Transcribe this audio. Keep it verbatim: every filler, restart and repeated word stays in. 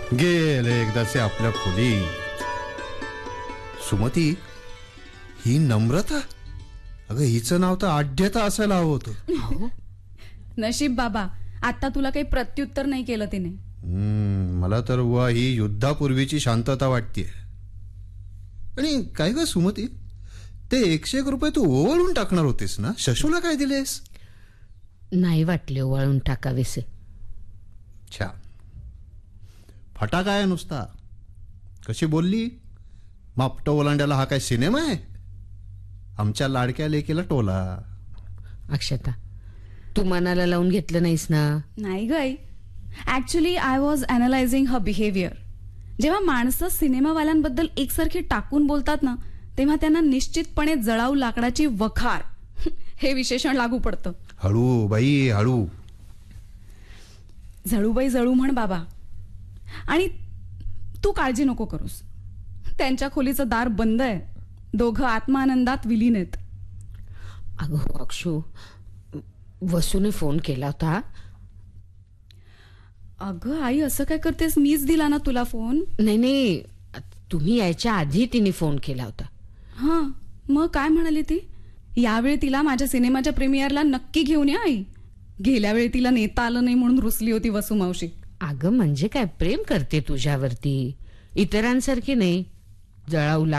गेले एकदाचे आपल्या खोलीत. सुमती, ही नम्रता? अगं हिचं नाव तर आढ्यता असायला हवं होतं. नशीब बाबा, आता तुला काही प्रत्युत्तर नाही केलं तिने. हम्म, मला तर वा ही युद्धापूर्वीची शांतता वाटतेय. आणि काय ग सुमती, ते एकशे एक रुपये तू ओवाळून टाकणार होतेस ना, शशूला काय दिलेस? नाही वाटले ओवाळून टाकावेसे. छा, फटाका आहे नुसता. कशी बोलली? मापटो ओलांड्याला हा काय सिनेमा आहे? आमच्या लाडक्या लेकीला टोला. अक्षता, तू मनाला लावून घेतलं नाहीस ना? नाही गई, actually I was analysing her behaviour. जेव्हा माणसं सिनेमावाल्यांबद्दल एकसारखी टाकून बोलतात ना, तेव्हा त्यांना निश्चितपणे जळाऊ लाकडाची वखार हे विशेषण लागू पडतं. हळू बाई हळू. जळूबाई जळू म्हण बाबा. आणि तू काळजी नको करूस, त्यांच्या खोलीचं दार बंद आहे. दोघं आत्मानंदात विलीन आहेत. अगं अक्षू, वसूने फोन केला होता. अगं आई, असं काय करतेस? मीच दिला ना तुला फोन. नाही नाही, तुम्ही यायच्या आधी तिने फोन केला होता. हा, मग काय म्हणाली ती? यावेळी तिला माझ्या सिनेमाच्या प्रीमियरला नक्की घेऊन या आई. गेल्या वेळी तिला नेता आलं नाही म्हणून रुसली होती वसू मावशी. अगं म्हणजे काय, प्रेम करते तुझ्यावरती, इतरांसारखी नाही. जळाऊ